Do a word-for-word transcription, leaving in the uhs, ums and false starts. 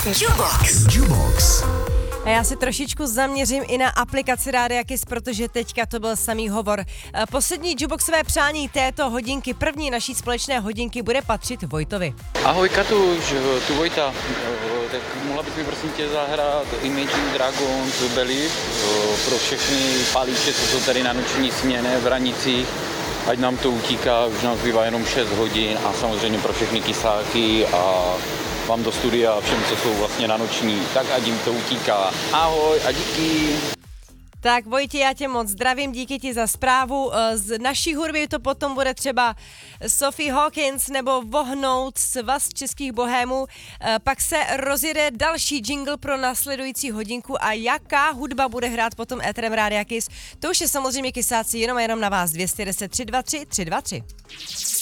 Jubox. Jubox. A já se trošičku zaměřím i na aplikaci Rádia Kiss, protože teďka to byl samý hovor. Poslední Juboxové přání této hodinky, první naší společné hodinky, bude patřit Vojtovi. Ahoj Katuš, tu Vojta. Tak mohla bys mi prosím tě zahrát Imagine Dragons Believe pro všechny palíče, co jsou tady na noční směně v Hranicích. Ať nám to utíká, už nám zbývá jenom šest hodin a samozřejmě pro všechny kysáky a vám do studia a všem, co jsou vlastně na noční, tak ať jim to utíká. Ahoj a díky. Tak Vojti, já tě moc zdravím, díky ti za zprávu. Z naší hudby to potom bude třeba Sophie Hawkins nebo Vohnout, Svaz českých bohémů. Pak se rozjede další jingle pro následující hodinku a jaká hudba bude hrát potom éterem Rádia Kiss, to už je samozřejmě kysáci jenom a jenom na vás. Dvě stě deset tři dva tři tři dva tři.